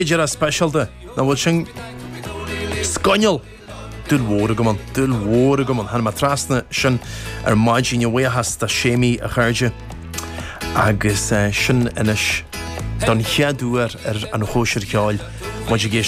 Idir a specialta na bhfuil sin scoinil dul mhór go man han ma trasna sin maidín bhuiachas tá sémi a chairde agus sin inis don cheadúar an chóisir ceáil muid